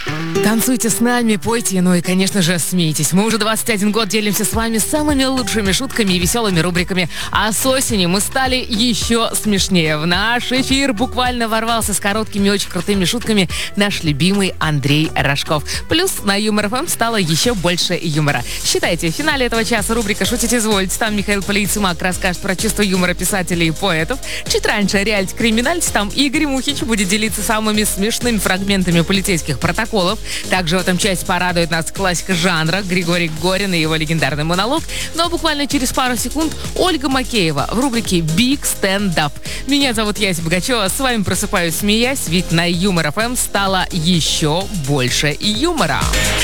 Танцуйте с нами, пойте, ну и, конечно же, смейтесь. Мы уже 21 год делимся с вами самыми лучшими шутками и веселыми рубриками. А с осени мы стали еще смешнее. В наш эфир буквально ворвался с короткими, очень крутыми шутками наш любимый Андрей Рожков. Плюс на Юмор ФМ стало еще больше юмора. Считайте, в финале этого часа рубрика «Шутить извольте». Там Михаил Полицымак расскажет про чувство юмора писателей и поэтов. Чуть раньше реалити криминальти. Там Игорь Мухич будет делиться самыми смешными фрагментами полицейских протоколов. Также в этом часть порадует нас классика жанра Григорий Горин и его легендарный монолог. Но буквально через пару секунд Ольга Макеева в рубрике Big Stand Up. Меня зовут Яся Богачева. С вами просыпаюсь, смеясь, ведь на Юмор ФМ стало еще больше юмора.